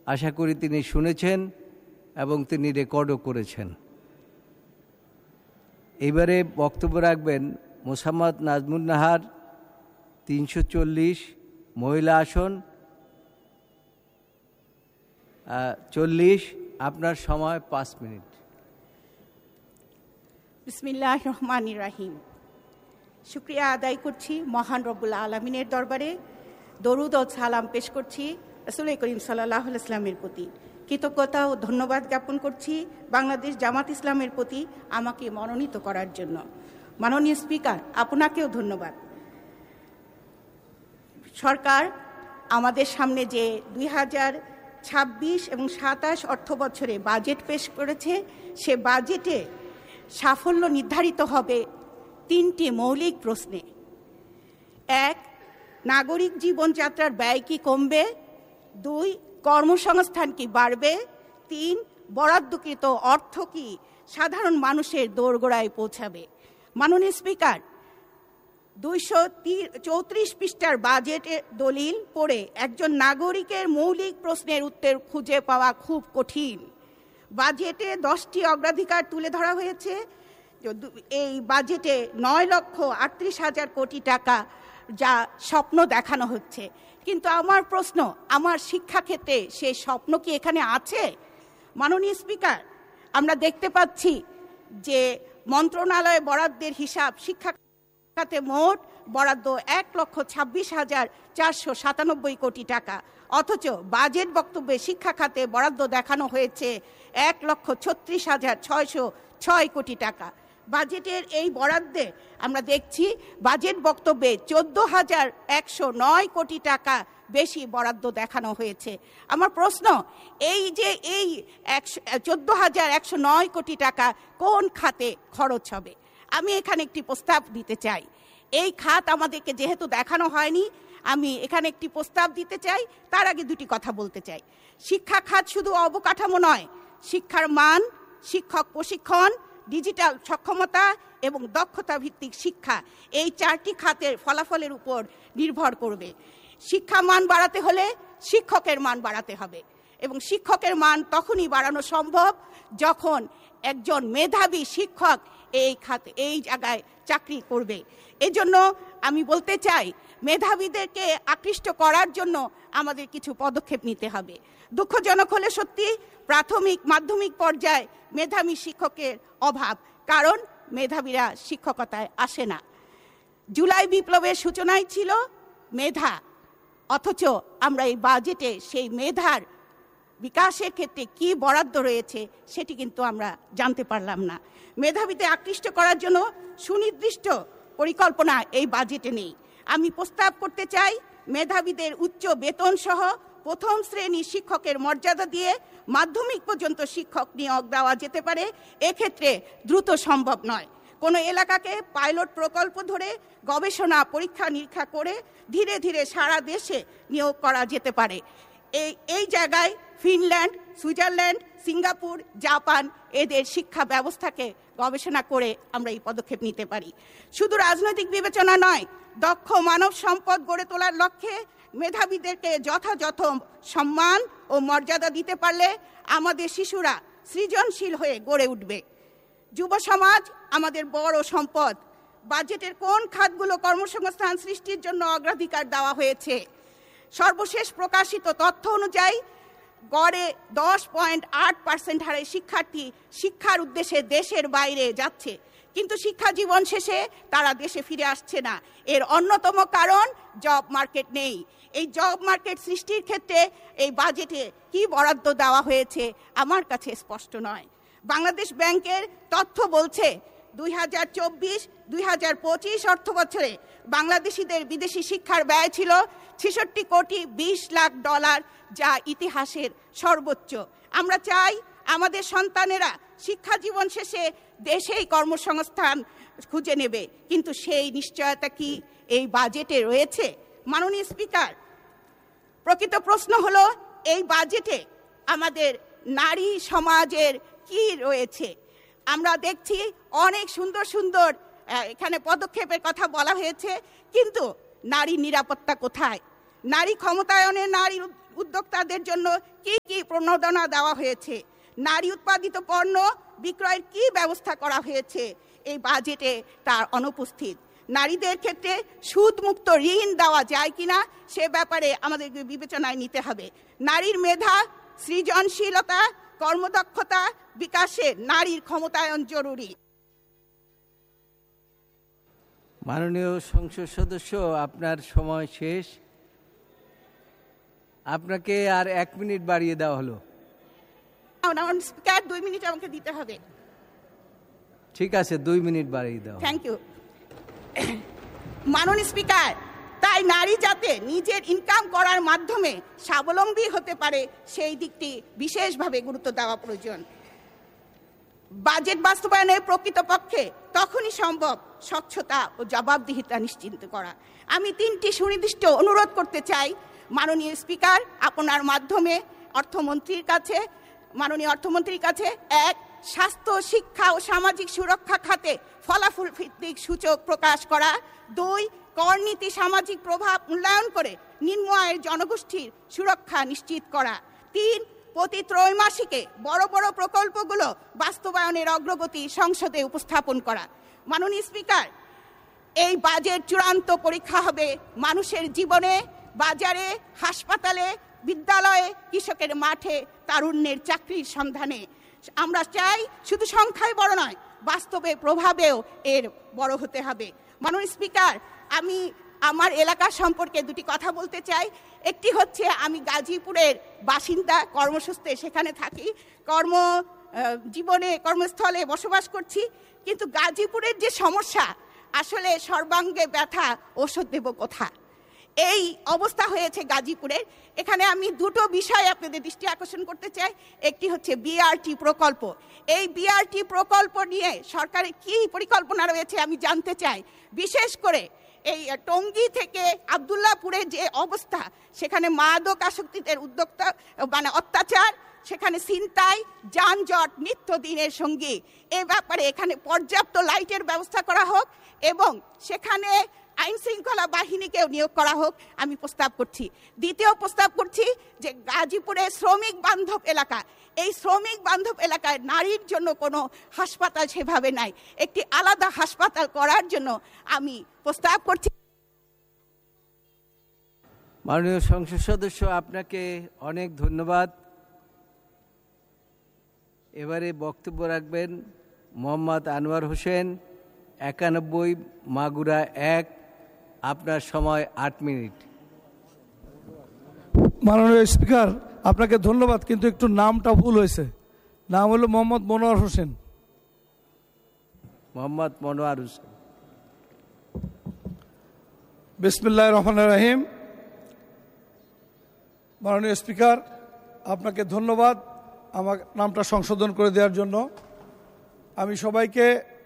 আশা করি তিনি শুনেছেন এবং তিনি রেকর্ডও করেছেন। এবারে বক্তব্য রাখবেন মোসাম্মদ নাজমুন নাহার, 340 মহিলা আসন, 40। আপনার সময় 5 মিনিট। বিসমিল্লাহির রহমানির রহিম। শুকরিয়া আদায় করছি মহান রব্বুল আলামিনের দরবারে, দরুদ ও সালাম পেশ করছি রাসূল করিম সাল্লাল্লাহু আলাইহি ওয়াসাল্লামের প্রতি। কৃতজ্ঞতা ও ধন্যবাদ জ্ঞাপন করছি বাংলাদেশ জামাত ইসলামের প্রতি আমাকে মনোনীত করার জন্য। মাননীয় স্পিকার, আপনাকেও ধন্যবাদ। সরকার আমাদের সামনে যে 2026 এবং 27 অর্থ বছরে বাজেট পেশ করেছে, সে বাজেটে সাফল্য নির্ধারিত হবে 3টি মৌলিক প্রশ্নে। 1, নাগরিক জীবনযাত্রার ব্যয় কি কমবে? 2, কর্মসংস্থান কি বাড়বে? 3, বরাদ্দকৃত অর্থ কি সাধারণ মানুষের দোরগোড়ায় পৌঁছাবে? মাননীয় স্পিকার, 234 পৃষ্ঠার বাজেটের দলিল পড়ে একজন নাগরিকের মৌলিক প্রশ্নের উত্তর খুঁজে পাওয়া খুব কঠিন। বাজেটে 10টি অগ্রাধিকার তুলে ধরা হয়েছে। এই বাজেটে 9,38,000 কোটি টাকা যা স্বপ্ন দেখানো হচ্ছে, কিন্তু আমার প্রশ্ন, আমার শিক্ষাক্ষেত্রে সেই স্বপ্ন কি এখানে আছে? মাননীয় স্পিকার, আমরা দেখতে পাচ্ছি যে মন্ত্রণালয় বরাদ্দের হিসাব, শিক্ষা খাতে মোট বরাদ্দ 1,26,497 কোটি টাকা, অথচ বাজেট বক্তব্যে শিক্ষা খাতে বরাদ্দ দেখানো হয়েছে 1,36,606 কোটি টাকা। বাজেটের এই বরাদ্দে আমরা দেখছি বাজেট বক্তব্যে 14,109 কোটি টাকা বেশি বরাদ্দ দেখানো হয়েছে। আমার প্রশ্ন, এই যে এই 14,109 কোটি টাকা কোন খাতে খরচ হবে? আমি এখানে একটি প্রস্তাব দিতে চাই। এই খাত আমাদেরকে যেহেতু দেখানো হয়নি, আমি এখানে একটি প্রস্তাব দিতে চাই। তার আগে দুটি কথা বলতে চাই। শিক্ষা খাত শুধু অবকাঠামো নয়, শিক্ষার মান, শিক্ষক প্রশিক্ষণ, ডিজিটাল সক্ষমতা এবং দক্ষতা ভিত্তিক শিক্ষা, এই 4টি খাতের ফলাফলের উপর নির্ভর করবে। শিক্ষা মান বাড়াতে হলে শিক্ষকের মান বাড়াতে হবে, এবং শিক্ষকের মান তখনই বাড়ানো সম্ভব যখন একজন মেধাবী শিক্ষক এই জায়গায় চাকরি করবে। এজন্য আমি বলতে চাই, মেধাবীদেরকে আকৃষ্ট করার জন্য আমাদের কিছু পদক্ষেপ নিতে হবে। দুঃখজনক হলে সত্যি, প্রাথমিক মাধ্যমিক পর্যায়ে মেধাবী শিক্ষকের অভাব, কারণ মেধাবীরা শিক্ষকতায় আসে না। জুলাই বিপ্লবের সূচনায় ছিল মেধা, অথচ আমরা এই বাজেটে সেই মেধার বিকাশের ক্ষেত্রে কি বরাদ্দ রয়েছে সেটি কিন্তু আমরা জানতে পারলাম না। মেধাবীদের আকৃষ্ট করার জন্য সুনির্দিষ্ট পরিকল্পনা এই বাজেটে নেই। আমি প্রস্তাব করতে চাই, মেধাবীদের উচ্চ বেতন সহ প্রথম শ্রেণী শিক্ষকের মর্যাদা দিয়ে মাধ্যমিক পর্যন্ত শিক্ষক নিয়োগ দেওয়া যেতে পারে। এক্ষেত্রে দ্রুত সম্ভব নয়। কোনো এলাকাকে পাইলট প্রকল্প ধরে গবেষণা পরীক্ষা নিরীক্ষা করে ধীরে ধীরে সারা দেশে নিয়োগ করা যেতে পারে। এই জায়গায় ফিনল্যান্ড, সুইজারল্যান্ড, সিঙ্গাপুর, জাপান এদের শিক্ষা ব্যবস্থাকে গবেষণা করে আমরা এই পদক্ষেপ নিতে পারি। শুধু রাজনৈতিক বিবেচনা নয়, দক্ষ মানব সম্পদ গড়ে তোলার লক্ষ্যে মেধাবীদেরকে যথাযথ সম্মান ও মর্যাদা দিতে পারলে আমাদের শিশুরা সৃজনশীল হয়ে গড়ে উঠবে। যুব সমাজ আমাদের বড় সম্পদ। বাজেটের কোন খাতগুলো কর্মসংস্থান সৃষ্টির জন্য অগ্রাধিকার দেওয়া হয়েছে? সর্বশেষ প্রকাশিত তথ্য অনুযায়ী গড়ে 10.8% হারে শিক্ষার্থী শিক্ষার উদ্দেশ্যে দেশের বাইরে যাচ্ছে, কিন্তু শিক্ষা জীবন শেষে তারা দেশে ফিরে আসছে না। এর অন্যতম কারণ জব মার্কেট নেই। এই জব মার্কেট সৃষ্টির ক্ষেত্রে এই বাজেটে কি বরাদ্দ দেওয়া হয়েছে আমার কাছে স্পষ্ট নয়। বাংলাদেশ ব্যাংকের তথ্য বলছে 2024-2025 অর্থ বছরে বাংলাদেশিদের বিদেশি শিক্ষার ব্যয় ছিল $66.20 যা ইতিহাসের সর্বোচ্চ। আমরা চাই আমাদের সন্তানেরা শিক্ষা জীবন শেষে দেশেই কর্মসংস্থান খুঁজে নেবে, কিন্তু সেই নিশ্চয়তা কি এই বাজেটে রয়েছে? মাননীয় স্পিকার, প্রকৃত প্রশ্ন হলো, এই বাজেটে আমাদের নারী সমাজের কি রয়েছে? আমরা দেখছি অনেক সুন্দর সুন্দর এখানে পদক্ষেপের কথা বলা হয়েছে, কিন্তু নারী নিরাপত্তা কোথায়? নারী ক্ষমতায়নে নারী উদ্যোক্তাদের জন্য কি কি প্রণোদনা দেওয়া হয়েছে, নারী উৎপাদিত পণ্য বিক্রয়ের কি ব্যবস্থা করা হয়েছে, এই বাজেটে তার অনুপস্থিত। নারীদের ক্ষেত্রে সুদমুক্ত ঋণ দেওয়া যায় কিনা সে ব্যাপারে আমাদেরকে বিবেচনায় নিতে হবে। নারীর মেধা, সৃজনশীলতা, কর্মদক্ষতা বিকাশে নারীর ক্ষমতায়ন জরুরি। মাননীয় সংসদ সদস্য, আপনার সময় শেষ। আপনাকে আর 1 মিনিট বাড়িয়ে দেওয়া হলো। স্পিকার 2 মিনিট আমাকে দিতে হবে। ঠিক আছে, 2 মিনিট বাড়িয়ে দেওয়া। থ্যাংক ইউ মাননীয় স্পিকার। তাই নারী যাতে নিজের ইনকাম করার মাধ্যমে স্বাবলম্বী হতে পারে সেই দিকটি বিশেষভাবে গুরুত্ব দেওয়া প্রয়োজন। বাজেট বাস্তবায়নের প্রকৃতপক্ষে তখনই সম্ভব স্বচ্ছতা ও জবাবদিহিতা নিশ্চিত করা। আমি 3টি সুনির্দিষ্ট অনুরোধ করতে চাই মাননীয় স্পিকার আপনার মাধ্যমে অর্থমন্ত্রীর কাছে, মাননীয় অর্থমন্ত্রীর কাছে। 1, স্বাস্থ্য, শিক্ষা ও সামাজিক সুরক্ষা খাতে ফলাফল ভিত্তিক সূচক প্রকাশ করা। 2, করনীতি সামাজিক প্রভাব মূল্যায়ন করে নিম্ন আয়ের জনগোষ্ঠীর সুরক্ষা নিশ্চিত করা। 3, প্রতি ত্রৈমাসিকে বড় বড় প্রকল্পগুলো বাস্তবায়নের অগ্রগতি সংসদে উপস্থাপন করা। মাননীয় স্পিকার, এই বাজেট চূড়ান্ত পরীক্ষা হবে মানুষের জীবনে, বাজারে, হাসপাতালে, বিদ্যালয়ে, কৃষকের মাঠে, তারুণ্যের চাকরির সন্ধানে। আমরা চাই শুধু সংখ্যায় বড় নয়, বাস্তবে প্রভাবেও এর বড় হতে হবে। মাননীয় স্পিকার, আমি আমার এলাকা সম্পর্কে 2টি কথা বলতে চাই। একটি হচ্ছে আমি গাজীপুরের বাসিন্দা, কর্মসূত্রে সেখানে থাকি, কর্মস্থলে বসবাস করছি। কিন্তু গাজীপুরের যে সমস্যা, আসলে সর্বাঙ্গে ব্যথা, ওষুধ দেব কোথা, এই অবস্থা হয়েছে গাজীপুরের। এখানে আমি 2টো বিষয় আপনাদের দৃষ্টি আকর্ষণ করতে চাই। একটি হচ্ছে বিআরটি প্রকল্প। এই বিআরটি প্রকল্প নিয়ে সরকারের কি পরিকল্পনা রয়েছে আমি জানতে চাই। বিশেষ করে এই টঙ্গী থেকে আব্দুল্লাহপুরের যে অবস্থা, সেখানে মাদকাসক্তিদের অত্যাচার, সেখানে ছিনতাই, যানজট নিত্যদিনের সঙ্গী। এ ব্যাপারে এখানে পর্যাপ্ত লাইটের ব্যবস্থা করা হোক এবং সেখানে আইন শৃঙ্খলা বাহিনীকেও নিয়োগ করা হোক, আমি প্রস্তাব করছি। দ্বিতীয় প্রস্তাব করছি যে গাজীপুরে শ্রমিক বান্ধব এলাকা, এই শ্রমিক বান্ধব এলাকায় নারীর জন্য কোনো হাসপাতাল সেভাবে নাই, একটি আলাদা হাসপাতাল করার জন্য আমি প্রস্তাব করছি। মাননীয় সংসদ সদস্য, আপনাকে অনেক ধন্যবাদ। এবারে বক্তব্য রাখবেন মোহাম্মদ আনোয়ার হোসেন, 91 মাগুরা 1। আপনার সময় 8 মিনিট। মাননীয় স্পিকার, আপনাকে ধন্যবাদ, কিন্তু একটু নামটা ভুল হয়েছে। নাম হলো মোহাম্মদ মনোয়ার হোসেন। মোহাম্মদ মনোয়ার হোসেন। বিসমিল্লাহির রহমানির রহিম। মাননীয় স্পিকার, আপনাকে ধন্যবাদ আমার নামটা সংশোধন করে দেওয়ার জন্য। আমি সবাইকে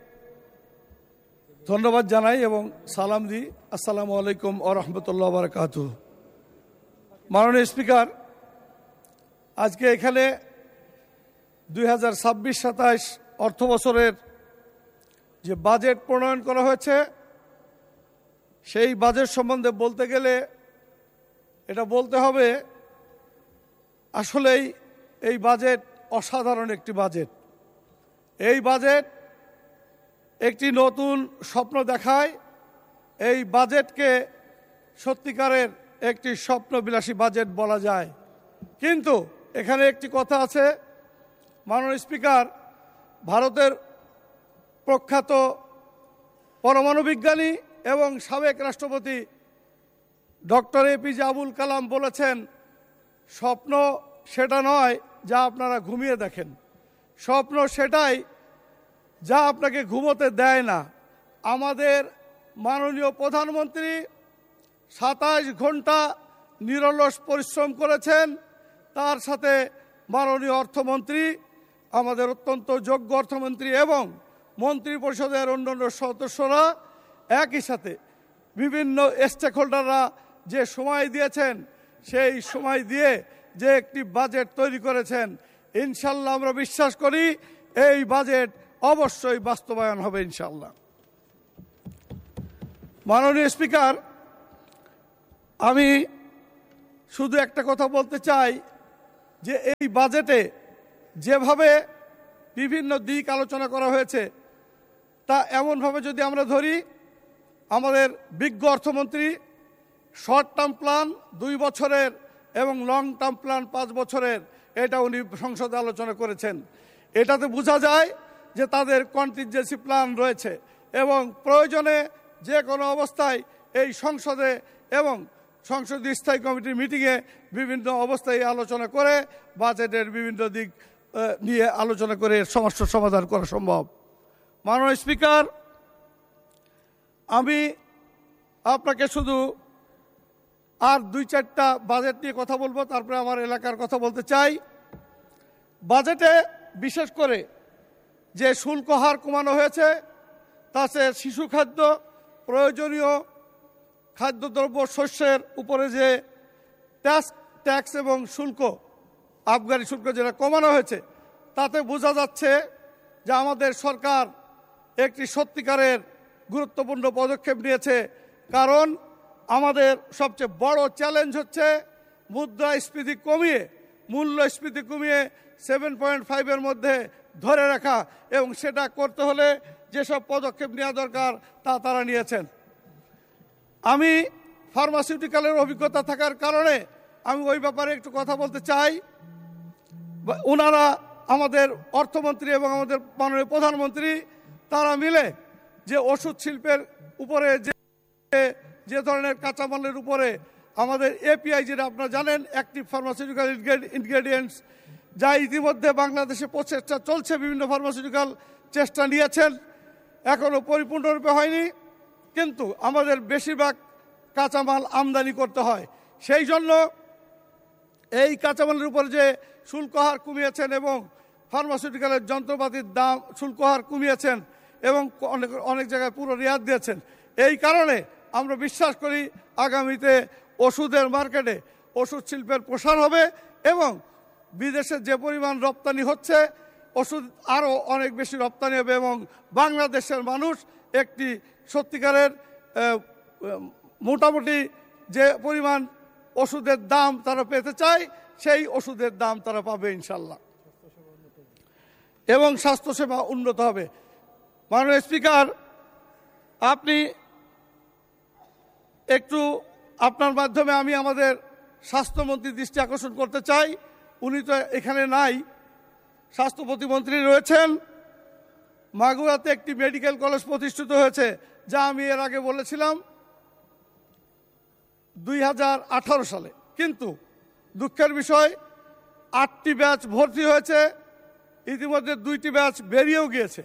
ধন্যবাদ জানাই এবং সালাম দিই। আসসালামু আলাইকুম ওয়া রাহমাতুল্লাহি ওয়া বারাকাতুহু। মাননীয় স্পিকার, আজকে এখানে 2026-27 অর্থ বছরের যে বাজেট প্রণয়ন করা হয়েছে, সেই বাজেট সম্বন্ধে বলতে গেলে এটা বলতে হবে আসলেই এই বাজেট অসাধারণ একটি বাজেট। এই বাজেট একটি নতুন স্বপ্ন দেখায়। এই বাজেটকে সত্যিকারের একটি স্বপ্নবিলাসী বাজেট বলা যায়। কিন্তু এখানে একটি কথা আছে, মাননীয় স্পিকার, ভারতের প্রখ্যাত পরমাণু বিজ্ঞানী এবং সাবেক রাষ্ট্রপতি ডক্টর APJ আবুল কালাম বলেছেন, স্বপ্ন সেটা নয় যা আপনারা ঘুমিয়ে দেখেন, স্বপ্ন সেটাই যা আপনাকে ঘুমোতে দেয় না। আমাদের মাননীয় প্রধানমন্ত্রী 27 ঘন্টা নিরলস পরিশ্রম করেছেন, তার সাথে মাননীয় অর্থমন্ত্রী, আমাদের অত্যন্ত যোগ্য অর্থমন্ত্রী এবং মন্ত্রী পরিষদের অন্যান্য সদস্যরা, একই সাথে বিভিন্ন স্টেক হোল্ডাররা যে সময় দিয়েছেন, সেই সময় দিয়ে যে একটি বাজেট তৈরি করেছেন, ইনশাল্লাহ আমরা বিশ্বাস করি এই বাজেট অবশ্যই বাস্তবায়ন হবে ইনশাল্লাহ। মাননীয় স্পিকার, আমি শুধু একটা কথা বলতে চাই যে এই বাজেটে যেভাবে বিভিন্ন দিক আলোচনা করা হয়েছে তা এমনভাবে যদি আমরা ধরি, আমাদের বিজ্ঞ অর্থমন্ত্রী শর্ট টার্ম প্ল্যান 2 বছরের এবং লং টার্ম প্ল্যান 5 বছরের এটা উনি সংসদে আলোচনা করেছেন। এটাতে বোঝা যায় যে তাদের কন্টিনজেন্সি প্ল্যান রয়েছে এবং প্রয়োজনে যে কোনো অবস্থায় এই সংসদে এবং সংসদীয় স্থায়ী কমিটির মিটিংয়ে বিভিন্ন অবস্থায় আলোচনা করে বাজেটের বিভিন্ন দিক নিয়ে আলোচনা করে সমস্যার সমাধান করা সম্ভব। মাননীয় স্পিকার, আমি আপনাকে শুধু আর 2-4টা বাজেট নিয়ে কথা বলবো, তারপরে আমার এলাকার কথা বলতে চাই। বাজেটে বিশেষ করে যে শুল্ক হার কমানো হয়েছে তাতে শিশু খাদ্য, প্রয়োজনীয় খাদ্যদ্রব্য, শস্যের উপরে যে ট্যাক্স এবং শুল্ক, আবগারি শুল্ক যেটা কমানো হয়েছে, তাতে বোঝা যাচ্ছে যে আমাদের সরকার একটি সত্যিকারের গুরুত্বপূর্ণ পদক্ষেপ নিয়েছে। কারণ আমাদের সবচেয়ে বড় চ্যালেঞ্জ হচ্ছে মুদ্রাস্ফীতি কমিয়ে, মূল্যস্ফীতি কমিয়ে 7.5-এর মধ্যে ধরে রাখা, এবং সেটা করতে হলে যেসব পদক্ষেপ নেওয়া দরকার তা তারা নিয়েছেন। আমি ফার্মাসিউটিক্যালের অভিজ্ঞতা থাকার কারণে আমি ওই ব্যাপারে একটু কথা বলতে চাই। ওনারা, আমাদের অর্থমন্ত্রী এবং আমাদের মাননীয় প্রধানমন্ত্রী, তারা মিলে যে ওষুধ শিল্পের উপরে যে ধরনের কাঁচামালের উপরে আমাদের এপিআই, যেটা আপনারা জানেন, অ্যাক্টিভ ফার্মাসিউটিক্যাল ইনগ্রেডিয়েন্টস, যা ইতিমধ্যে বাংলাদেশে প্রচেষ্টা চলছে, বিভিন্ন ফার্মাসিউটিক্যাল চেষ্টা নিয়েছেন, এখনও পরিপূর্ণরূপে হয়নি, কিন্তু আমাদের বেশিরভাগ কাঁচামাল আমদানি করতে হয়। সেই জন্য এই কাঁচামালের উপর যে শুল্ক হার কমিয়েছেন এবং ফার্মাসিউটিক্যালের যন্ত্রপাতির দাম শুল্ক হার কমিয়েছেন এবং অনেক জায়গায় পুরো রিয়াদ দিয়েছেন, এই কারণে আমরা বিশ্বাস করি আগামীতে ওষুধের মার্কেটে ওষুধ শিল্পের প্রসার হবে এবং বিদেশে যে পরিমাণ রপ্তানি হচ্ছে ওষুধ আরও অনেক বেশি রপ্তানি হবে এবং বাংলাদেশের মানুষ একটি সত্যিকারের মোটামুটি যে পরিমাণ ওষুধের দাম তারা পেতে চায় সেই ওষুধের দাম তারা পাবে ইনশাল্লাহ, এবং স্বাস্থ্যসেবা উন্নত হবে। মাননীয় স্পিকার, আপনি একটু আপনার মাধ্যমে আমি আমাদের স্বাস্থ্যমন্ত্রীর দৃষ্টি আকর্ষণ করতে চাই। উনি তো এখানে নাই, স্বাস্থ্য প্রতিমন্ত্রী রয়েছেন। মাগুরাতে একটি মেডিকেল কলেজ প্রতিষ্ঠিত হয়েছে, যা আমি এর আগে বলেছিলাম 2018 সালে, কিন্তু দুঃখের বিষয় 8টি ব্যাচ ভর্তি হয়েছে, ইতিমধ্যে 2টি ব্যাচ বেরিয়েও গিয়েছে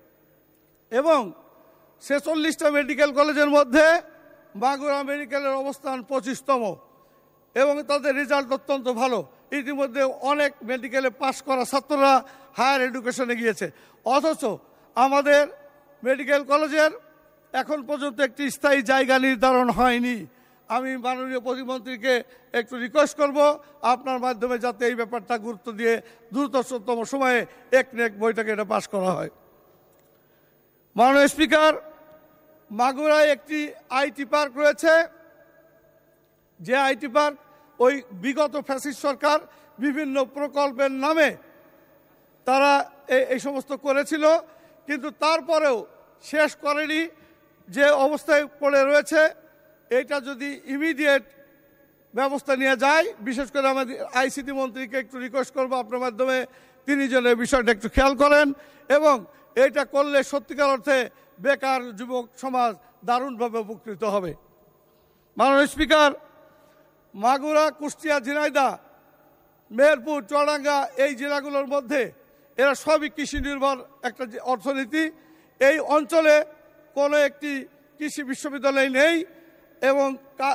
এবং 46টা মেডিকেল কলেজের মধ্যে মাগুরা মেডিকেলের অবস্থান 25তম এবং তাদের রেজাল্ট অত্যন্ত ভালো। ইতিমধ্যে অনেক মেডিকেলে পাশ করা ছাত্ররা হায়ার এডুকেশনে গিয়েছে, অথচ আমাদের মেডিকেল কলেজের এখন পর্যন্ত একটি স্থায়ী জায়গা নির্ধারণ হয়নি। আমি মাননীয় প্রতিমন্ত্রীকে একটু রিকোয়েস্ট করব আপনার মাধ্যমে যাতে এই ব্যাপারটা গুরুত্ব দিয়ে দ্রুততম সময়ে এক বৈঠকে এটা পাশ করা হয়। মাননীয় স্পিকার, মাগুরায় একটি আইটি পার্ক রয়েছে, যে আইটি পার্ক ওই বিগত ফ্যাসিস্ট সরকার বিভিন্ন প্রকল্পের নামে তারা এই সমস্ত করেছিল, কিন্তু তারপরেও শেষ করেনি, যে অবস্থায় পড়ে রয়েছে। এটা যদি ইমিডিয়েট ব্যবস্থা নিয়ে যায়, বিশেষ করে আমাদের আইসিটি মন্ত্রীকে একটু রিকোয়েস্ট করবো আপনার মাধ্যমে তিনি যেন এই বিষয়টা একটু খেয়াল করেন, এবং এটা করলে সত্যিকার অর্থে বেকার যুবক সমাজ দারুণভাবে উপকৃত হবে। মাননীয় স্পিকার, মাগুরা, কুষ্টিয়া, ঝিনাইদহ, মেহেরপুর, চুয়াডাঙ্গা এই জেলাগুলোর মধ্যে এরা সবই কৃষি নির্ভর একটা অর্থনীতি। এই অঞ্চলে কোনো একটি কৃষি বিশ্ববিদ্যালয় নেই এবং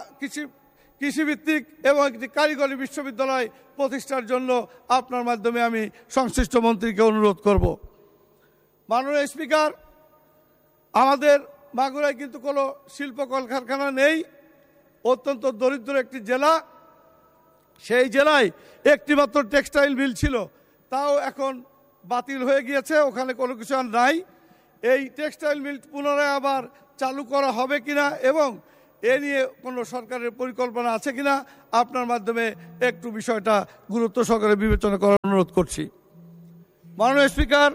কৃষিভিত্তিক এবং একটি কারিগরি বিশ্ববিদ্যালয় প্রতিষ্ঠার জন্য আপনার মাধ্যমে আমি সংশ্লিষ্ট মন্ত্রীকে অনুরোধ করব। মাননীয় স্পিকার, আমাদের মাগুরায় কিন্তু কোনো শিল্প কলকারখানা নেই, অত্যন্ত দরিদ্র একটি জেলা। সেই জেলায় একটিমাত্র টেক্সটাইল মিল ছিল, তাও এখন বাতিল হয়ে গিয়েছে, ওখানে কোনো কিছু আর নাই। এই টেক্সটাইল মিল পুনরায় আবার চালু করা হবে কিনা এবং এ নিয়ে কোনো সরকারের পরিকল্পনা আছে কিনা আপনার মাধ্যমে একটু বিষয়টা গুরুত্ব সহকারে বিবেচনা করার অনুরোধ করছি। মাননীয় স্পিকার,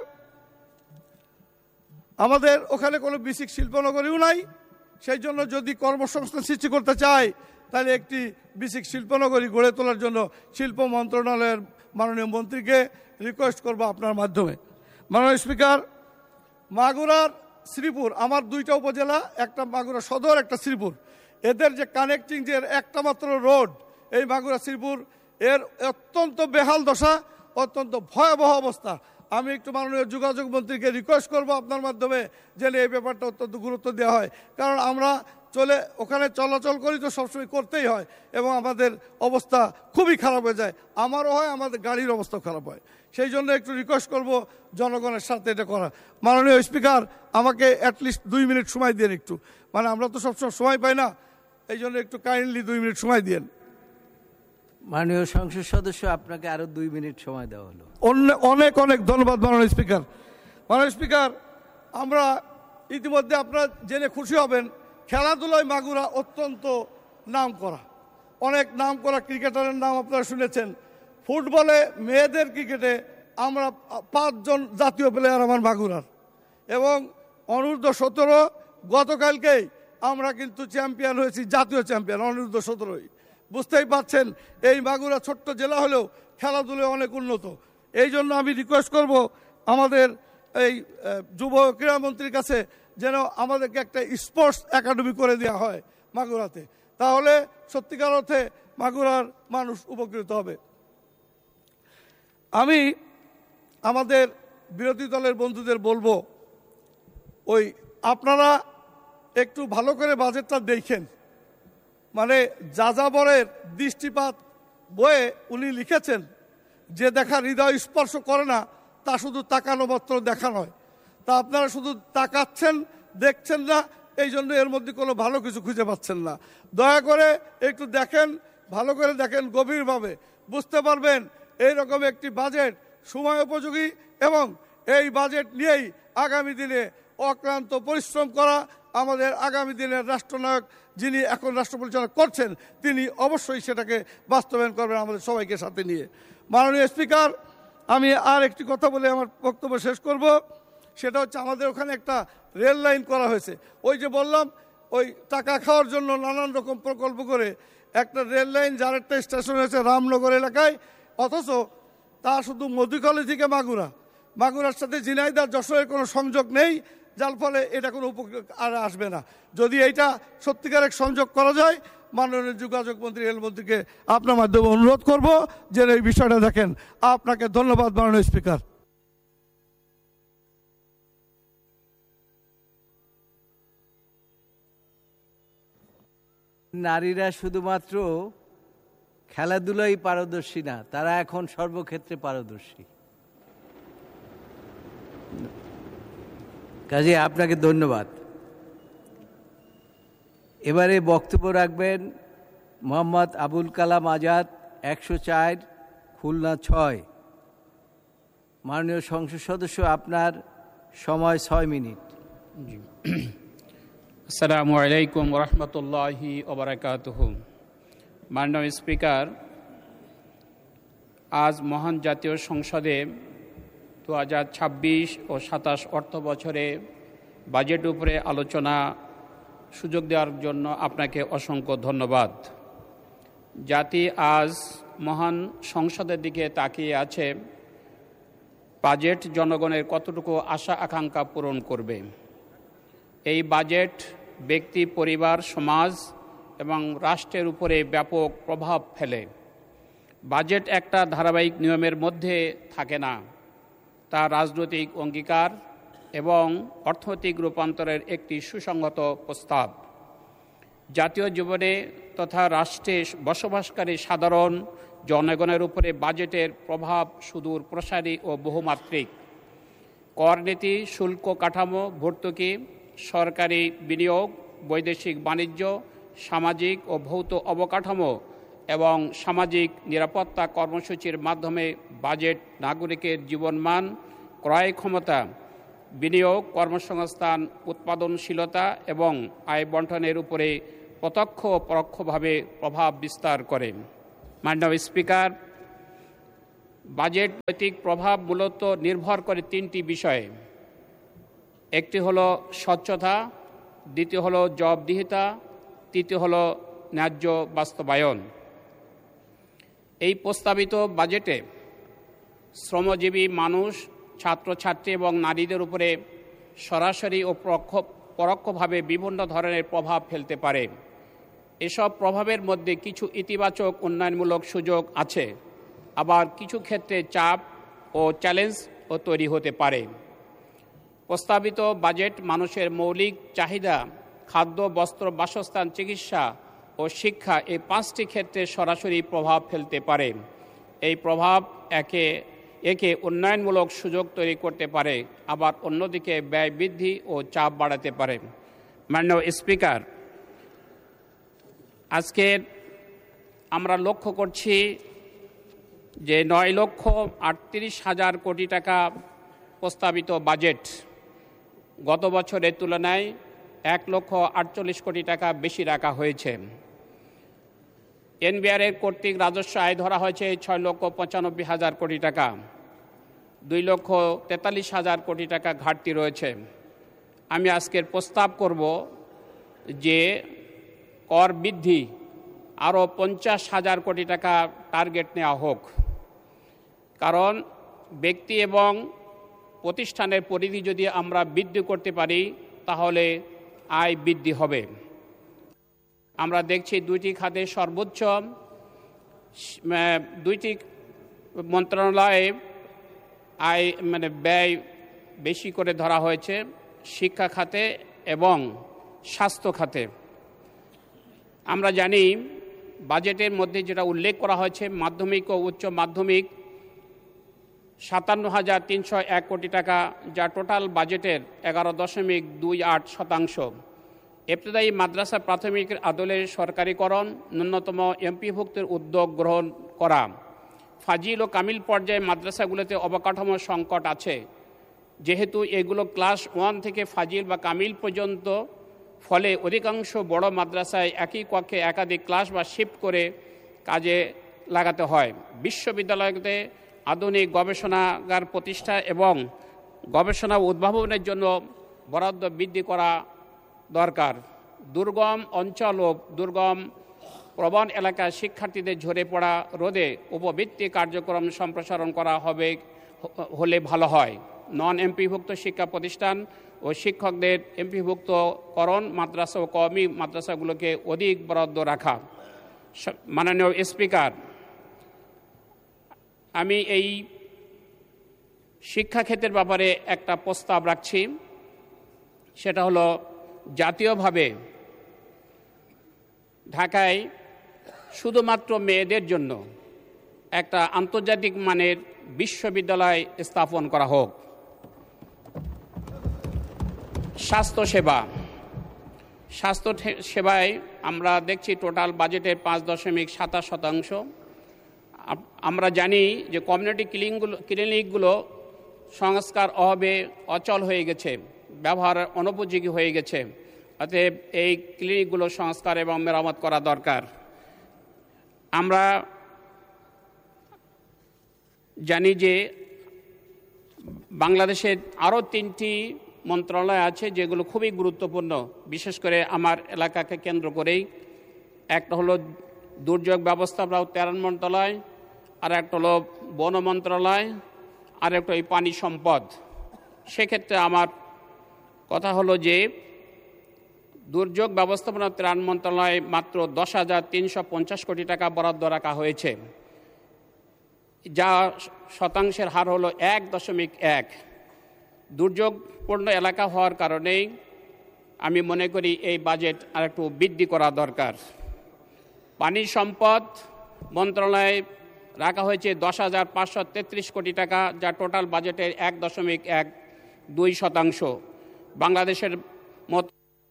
আমাদের ওখানে কোনো বেসিক শিল্পনগরীও নাই। সেই জন্য যদি কর্মসংস্থান সৃষ্টি করতে চাই তাহলে একটি বেসিক শিল্পনগরী গড়ে তোলার জন্য শিল্প মন্ত্রণালয়ের মাননীয় মন্ত্রীকে রিকোয়েস্ট করব আপনার মাধ্যমে। মাননীয় স্পিকার, মাগুরার শ্রীপুর, আমার দুইটা উপজেলা, একটা মাগুরা সদর, একটা শ্রীপুর, এদের যে কানেক্টিং যে একটা মাত্র রোড, এই মাগুরা শ্রীপুর, এর অত্যন্ত বেহাল দশা, অত্যন্ত ভয়াবহ অবস্থা। আমি একটু মাননীয় যোগাযোগ মন্ত্রীকে রিকোয়েস্ট করব আপনার মাধ্যমে যেন এই ব্যাপারটা অত্যন্ত গুরুত্ব দেওয়া হয়, কারণ আমরা ওখানে চলাচল করি তো সবসময় করতেই হয় এবং আমাদের অবস্থা খুবই খারাপ হয়ে যায়, আমারও হয়, আমাদের গাড়ির অবস্থা খারাপ হয়। সেই জন্য একটু রিকোয়েস্ট করব জনগণের সাথে এটা করা। মাননীয় স্পিকার, আমাকে অ্যাটলিস্ট 2 মিনিট সময় দিন একটু, মানে আমরা তো সবসময় সময় পাই না, এই জন্য একটু কাইন্ডলি 2 মিনিট সময় দিন। মাননীয় সংসদ সদস্য, আপনাকে আরো 2 মিনিট সময় দেওয়া হলো। অনেক অনেক ধন্যবাদ মাননীয় স্পিকার। মাননীয় স্পিকার, আমরা ইতিমধ্যে আপনারা জেনে খুশি হবেন, খেলাধুলায় মাগুরা অত্যন্ত নাম করা, অনেক নাম করা ক্রিকেটারের নাম আপনারা শুনেছেন। ফুটবলে মেয়েদের ক্রিকেটে আমরা 5 জন জাতীয় প্লেয়ার আমার মাগুরার, এবং অনূর্ধ্ব-17 গতকালকেই আমরা কিন্তু চ্যাম্পিয়ন হয়েছি, জাতীয় চ্যাম্পিয়ন অনূর্ধ্ব-17। বুঝতেই পারছেন এই মাগুরা ছোট্ট জেলা হলেও খেলাধুলায় অনেক উন্নত। এই জন্য আমি রিকোয়েস্ট করব আমাদের এই যুব ক্রীড়ামন্ত্রীর কাছে যেন আমাদেরকে একটা স্পোর্টস একাডেমি করে দেওয়া হয় মাগুরাতে, তাহলে সত্যিকার অর্থে মাগুরার মানুষ উপকৃত হবে। আমি আমাদের বিরোধী দলের বন্ধুদের বলবো, আপনারা একটু ভালো করে বাজেটটা দেখেন। মানে যাযাবরের দৃষ্টিপাত বইয়ে উনি লিখেছেন যে দেখা হৃদয় স্পর্শ করে না, তা শুধু তাকানো মাত্র দেখা নয়। তা আপনারা শুধু তাকাচ্ছেন, দেখছেন না, এই জন্য এর মধ্যে কোনো ভালো কিছু খুঁজে পাচ্ছেন না। দয়া করে একটু দেখেন, ভালো করে দেখেন, গভীরভাবে বুঝতে পারবেন এইরকম একটি বাজেট সময় উপযোগী, এবং এই বাজেট নিয়েই আগামী দিনে অক্লান্ত পরিশ্রম করা আমাদের আগামী দিনের রাষ্ট্রনায়ক যিনি এখন রাষ্ট্র পরিচালনা করছেন তিনি অবশ্যই সেটাকে বাস্তবায়ন করবেন আমাদের সবাইকে সাথে নিয়ে। মাননীয় স্পিকার, আমি আর একটি কথা বলে আমার বক্তব্য শেষ করব, সেটা হচ্ছে আমাদের ওখানে একটা রেল লাইন করা হয়েছে। ওই যে বললাম, ওই টাকা খাওয়ার জন্য নানান রকম প্রকল্প করে একটা রেল লাইন, যার একটা স্টেশন হয়েছে রামনগর এলাকায়, অথচ তা শুধু মধুখালী থেকে মাগুরার সাথে ঝিনাইদহ যশোরের কোনো সংযোগ নেই, যার ফলে এটা কোনো উপকার আর আসবে না। যদি এইটা সত্যিকার সংযোগ করা যায়, মাননীয় যোগাযোগ মন্ত্রী, রেলমন্ত্রীকে আপনার মাধ্যমে অনুরোধ করব যে এই বিষয়টা দেখেন। আপনাকে ধন্যবাদ মাননীয় স্পিকার। নারীরা শুধুমাত্র খেলাধুলায় পারদর্শী না, তারা এখন সর্বক্ষেত্রে পারদর্শী। কাজে আপনাকে ধন্যবাদ। এবারে বক্তব্য রাখবেন মোহাম্মদ আবুল কালাম আজাদ, 104, খুলনা 6। মাননীয় সংসদ সদস্য, আপনার সময় 6 মিনিট। আসসালামু আলাইকুম রহমতুল্লাহি ওয়া বারাকাতুহু। মাননীয় স্পিকার, আজ মহান জাতীয় সংসদে 2026 ও 27 অর্থ বছরে বাজেট উপরে আলোচনা সুযোগ দেওয়ার জন্য আপনাকে অসংখ্য ধন্যবাদ। জাতি আজ মহান সংসদের দিকে তাকিয়ে আছে, বাজেট জনগণের কতটুকু আশা আকাঙ্ক্ষা পূরণ করবে। এই বাজেট ব্যক্তি, পরিবার, সমাজ এবং রাষ্ট্রের উপরে ব্যাপক প্রভাব ফেলে। বাজেট একটা ধারাবাহিক নিয়মের মধ্যে থাকে না, তা রাজনৈতিক অঙ্গীকার এবং অর্থনৈতিক রূপান্তরের একটি সুসংহত প্রস্তাব। জাতীয় জীবনে তথা রাষ্ট্রে বসবাসকারী সাধারণ জনগণের উপরে বাজেটের প্রভাব সুদূর প্রসারী ও বহুমাত্রিক। করনীতি, শুল্ক কাঠামো, ভর্তুকি, সরকারি বিনিয়োগ, বৈদেশিক বাণিজ্য, সামাজিক ও ভৌত অবকাঠামো এবং সামাজিক নিরাপত্তা কর্মসূচির মাধ্যমে বাজেট নাগরিকের জীবনমান, ক্রয় ক্ষমতা, বিনিয়োগ, কর্মসংস্থান, উৎপাদনশীলতা এবং আয় বণ্টনের উপরে প্রত্যক্ষ ও পরোক্ষভাবে প্রভাব বিস্তার করে। মাননীয় স্পিকার, বাজেট নৈতিক প্রভাব মূলত নির্ভর করে তিনটি বিষয়ে। একটি হলো স্বচ্ছতা, দ্বিতীয় হলো জবাবদিহিতা, তৃতীয় হলো ন্যায্য বাস্তবায়ন। এই প্রস্তাবিত বাজেটে শ্রমজীবী মানুষ, ছাত্রছাত্রী এবং নারীদের উপরে সরাসরি ও পরোক্ষভাবে বিভিন্ন ধরনের প্রভাব ফেলতে পারে। এসব প্রভাবের মধ্যে কিছু ইতিবাচক উন্নয়নমূলক সুযোগ আছে, আবার কিছু ক্ষেত্রে চাপ ও চ্যালেঞ্জও তৈরি হতে পারে। প্রস্তাবিত বাজেট মানুষের মৌলিক চাহিদা, খাদ্য, বস্ত্র, বাসস্থান, চিকিৎসা ও শিক্ষা এই পাঁচটি ক্ষেত্রে সরাসরি প্রভাব ফেলতে পারে। এই প্রভাব একে উন্নয়নমূলক সুযোগ তৈরি করতে পারে, আবার অন্যদিকে ব্যয় বৃদ্ধি ও চাপ বাড়াতে পারে। মাননীয় স্পিকার, আজকে আমরা লক্ষ্য করছি যে 9,38,000 কোটি টাকা প্রস্তাবিত বাজেট গত বছরের তুলনায় 1,48,00,000 কোটি টাকা বেশি রাখা হয়েছে। এনবিআর কর্তৃক রাজস্ব আয় ধরা হয়েছে 6,95,000 কোটি টাকা। 2,43,000 কোটি টাকা ঘাটতি রয়েছে। আমি আজকের প্রস্তাব করব যে কর বৃদ্ধি আরও 50,000 কোটি টাকা টার্গেট নেওয়া হোক, কারণ ব্যক্তি এবং প্রতিষ্ঠানের পরিধি যদি আমরা বৃদ্ধি করতে পারি তাহলে আয় বৃদ্ধি হবে। আমরা দেখছি দুইটি খাতে সর্বোচ্চ দুইটি মন্ত্রণালয়ে আয় ব্যয় বেশি করে ধরা হয়েছে, শিক্ষা খাতে এবং স্বাস্থ্য খাতে। আমরা জানি বাজেটের মধ্যে যেটা উল্লেখ করা হয়েছে, মাধ্যমিক ও উচ্চ মাধ্যমিক 57,301 কোটি টাকা, যা টোটাল বাজেটের 11.28%। ইবতেদায়ী মাদ্রাসা প্রাথমিক আদলের সরকারিকরণ, ন্যূনতম এমপিভুক্তের উদ্যোগ গ্রহণ করা। ফাজিল ও কামিল পর্যায়ে মাদ্রাসাগুলোতে অবকাঠামো সংকট আছে, যেহেতু এগুলো ক্লাস 1 থেকে ফাজিল বা কামিল পর্যন্ত, ফলে অধিকাংশ বড় মাদ্রাসায় একই কক্ষে একাধিক ক্লাস বা শিফট করে কাজে লাগাতে হয়। বিশ্ববিদ্যালয়তে আধুনিক গবেষণাগার প্রতিষ্ঠা এবং গবেষণা ও উদ্ভাবনের জন্য বরাদ্দ বৃদ্ধি করা দরকার। দুর্গম অঞ্চল ও দুর্গম প্রবণ এলাকায় শিক্ষার্থীদের ঝরে পড়া রোধে উপবৃত্তি কার্যক্রম সম্প্রসারণ করা হলে ভালো হয়। নন এমপিভুক্ত শিক্ষা প্রতিষ্ঠান ও শিক্ষকদের এমপিভুক্তকরণ, মাদ্রাসা ও কওমি মাদ্রাসাগুলোকে অধিক বরাদ্দ রাখা। মাননীয় স্পিকার, আমি এই শিক্ষাক্ষেত্রের ব্যাপারে একটা প্রস্তাব রাখছি। সেটা হলো জাতীয়ভাবে ঢাকায় শুধুমাত্র মেয়েদের জন্য একটা আন্তর্জাতিক মানের বিশ্ববিদ্যালয় স্থাপন করা হোক। স্বাস্থ্যসেবায় আমরা দেখছি টোটাল বাজেটের 5.27%। আমরা জানি যে কমিউনিটি ক্লিনিকগুলো সংস্কার অভাবে অচল হয়ে গেছে, ব্যবহার অনুপযোগী হয়ে গেছে। অতএব এই ক্লিনিকগুলো সংস্কার এবং মেরামত করা দরকার। আমরা জানি যে বাংলাদেশের আরও 3টি মন্ত্রণালয় আছে যেগুলো খুবই গুরুত্বপূর্ণ, বিশেষ করে আমার এলাকাকে কেন্দ্র করেই। একটা হলো দুর্যোগ ব্যবস্থাপনা ও ত্রাণ মন্ত্রণালয়, আর একটা হলো বন মন্ত্রণালয়, আর একটা এই পানি সম্পদ। সেক্ষেত্রে আমার কথা হলো যে দুর্যোগ ব্যবস্থাপনা ত্রাণ মন্ত্রণালয়ে মাত্র 10,350 কোটি টাকা বরাদ্দ রাখা হয়েছে, যা শতাংশের হার হলো 1.1। দুর্যোগপূর্ণ এলাকা হওয়ার কারণেই আমি মনে করি এই বাজেট আরেকটু বৃদ্ধি করা দরকার। পানি সম্পদ মন্ত্রণালয়ে রাখা হয়েছে 10,533 কোটি টাকা, যা টোটাল বাজেটের 1.12%। বাংলাদেশের মতো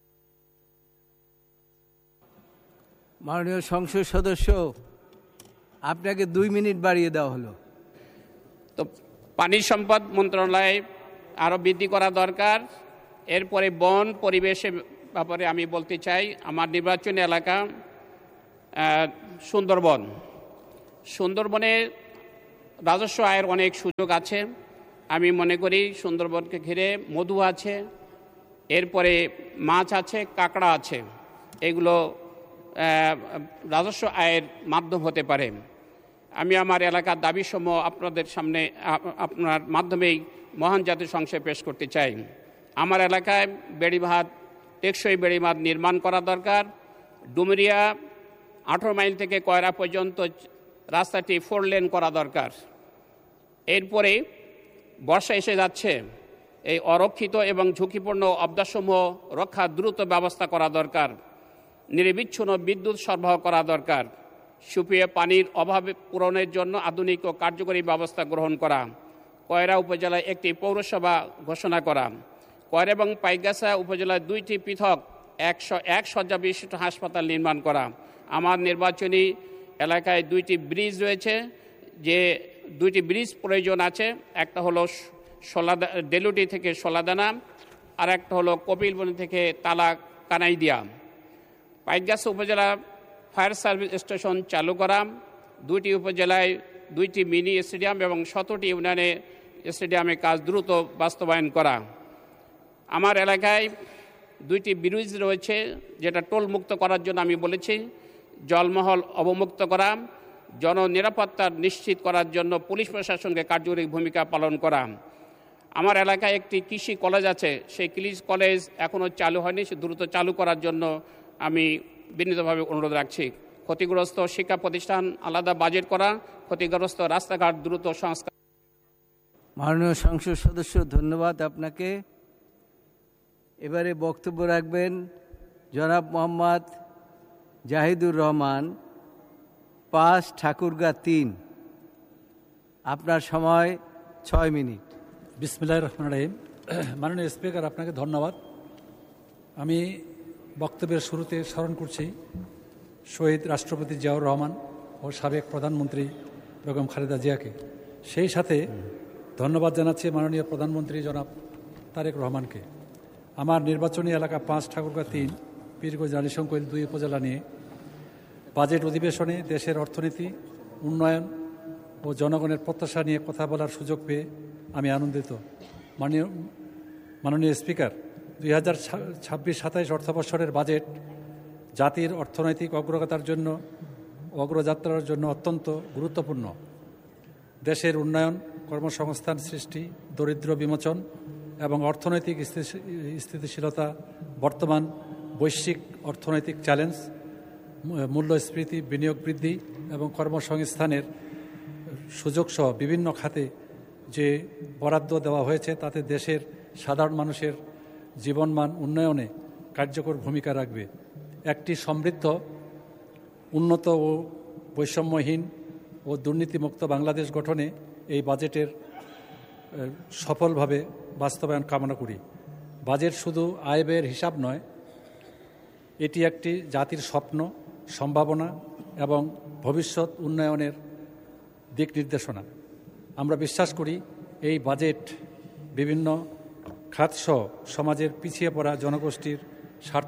মাননীয় সংসদ সদস্য, আপনাকে 2 মিনিট বাড়িয়ে দেওয়া হলো। তো পানি সম্পদ মন্ত্রণালয়ে আরও বৃদ্ধি করা দরকার। এরপরে বন, পরিবেশে ব্যাপারে আমি বলতে চাই। আমার নির্বাচনী এলাকা সুন্দরবন। সুন্দরবনে রাজস্ব আয়ের অনেক সুযোগ আছে। আমি মনে করি সুন্দরবনকে ঘিরে মধু আছে, এরপরে মাছ আছে, কাঁকড়া আছে। এগুলো রাজস্ব আয়ের মাধ্যম হতে পারে। আমি আমার এলাকার দাবিসমূহ আপনাদের সামনে আপনার মাধ্যমেই মহান জাতীয় সংসদে পেশ করতে চাই। আমার এলাকায় বেড়িবাঁধ, টেকসই বেড়িবাঁধ নির্মাণ করা দরকার। ডুমুরিয়া 18 মাইল থেকে কয়রা পর্যন্ত রাস্তাটি 4 লেন করা দরকার। এরপরে বর্ষা এসে যাচ্ছে, এই অরক্ষিত এবং ঝুঁকিপূর্ণ অবদাসমূহ রক্ষার দ্রুত ব্যবস্থা করা দরকার। নিরবিচ্ছিন্ন বিদ্যুৎ সরবরাহ করা দরকার। সুপেয় পানির অভাব পূরণের জন্য আধুনিক ও কার্যকরী ব্যবস্থা গ্রহণ করা। কয়রা উপজেলায় একটি পৌরসভা ঘোষণা করা। কয়রা এবং পাইকগাছা উপজেলায় 2টি পৃথক 101 শয্যা বিশিষ্ট হাসপাতাল নির্মাণ করা। আমার নির্বাচনী এলাকায় 2টি ব্রিজ রয়েছে, যে 2টি ব্রিজ প্রয়োজন আছে। একটা হলো ডেলুটি থেকে সোলাদানা, আর একটা হলো কপিলবনি থেকে তালা কানাইদিয়া। পাইকগাছা উপজেলা ফায়ার সার্ভিস স্টেশন চালু করা। 2টি উপজেলায় 2টি মিনি স্টেডিয়াম এবং 17টি ইউনিয়নে স্টেডিয়ামে কাজ দ্রুত বাস্তবায়ন করা। আমার এলাকায় 2টি ব্রিজ রয়েছে, যেটা টোল মুক্ত করার জন্য আমি বলেছি। জলমহল অবমুক্ত করা। জননিরাপত্তা নিশ্চিত করার জন্য পুলিশ প্রশাসনকে কার্যকরী ভূমিকা পালন করা। আমার এলাকায় একটি কৃষি কলেজ আছে, সেই কৃষি কলেজ এখনও চালু হয়নি, সে দ্রুত চালু করার জন্য আমি বিনীতভাবে অনুরোধ রাখছি। ক্ষতিগ্রস্ত শিক্ষা প্রতিষ্ঠান আলাদা বাজেট করা। ক্ষতিগ্রস্ত রাস্তাঘাট দ্রুত সংস্কার। মাননীয় সংসদ সদস্য, ধন্যবাদ আপনাকে। এবারে বক্তব্য রাখবেন জনাব মোহাম্মদ জাহিদুর রহমান, 5 ঠাকুরগাঁ 3। আপনার সময় 6 মিনিট। বিসমিল্লাহির রহমানির রহিম। মাননীয় স্পিকার, আপনাকে ধন্যবাদ। আমি বক্তব্যের শুরুতে স্মরণ করছি শহীদ রাষ্ট্রপতি জিয়াউর রহমান ও সাবেক প্রধানমন্ত্রী বেগম খালেদা জিয়াকে। সেই সাথে ধন্যবাদ জানাচ্ছি মাননীয় প্রধানমন্ত্রী জনাব তারেক রহমানকে। আমার নির্বাচনী এলাকা 5 ঠাকুরগাঁ 3 পীরগঞ্জ রানীশংকৈল 2 উপজেলা নিয়ে বাজেট অধিবেশনে দেশের অর্থনীতি, উন্নয়ন ও জনগণের প্রত্যাশা নিয়ে কথা বলার সুযোগ পেয়ে আমি আনন্দিত। মাননীয় স্পিকার, 2026-27 অর্থবর্ষের বাজেট জাতির অর্থনৈতিক অগ্রযাত্রার জন্য অত্যন্ত গুরুত্বপূর্ণ। দেশের উন্নয়ন, কর্মসংস্থান সৃষ্টি, দরিদ্র বিমোচন এবং অর্থনৈতিক স্থিতিশীলতা, বর্তমান বৈশ্বিক অর্থনৈতিক চ্যালেঞ্জ, মূল্যস্ফীতি, বিনিয়োগ বৃদ্ধি এবং কর্মসংস্থানের সুযোগসহ বিভিন্ন খাতে যে বরাদ্দ দেওয়া হয়েছে তাতে দেশের সাধারণ মানুষের জীবনমান উন্নয়নে কার্যকর ভূমিকা রাখবে। একটি সমৃদ্ধ, উন্নত ও বৈষম্যহীন ও দুর্নীতিমুক্ত বাংলাদেশ গঠনে এই বাজেটের সফলভাবে বাস্তবায়ন কামনা করি। বাজেট শুধু আয় ব্যয়ের হিসাব নয়, এটি একটি জাতির স্বপ্ন, সম্ভাবনা এবং ভবিষ্যৎ উন্নয়নের দিক নির্দেশনা। আমরা বিশ্বাস করি এই বাজেট বিভিন্ন খাতসহ সমাজের পিছিয়ে পড়া জনগোষ্ঠীর স্বার্থ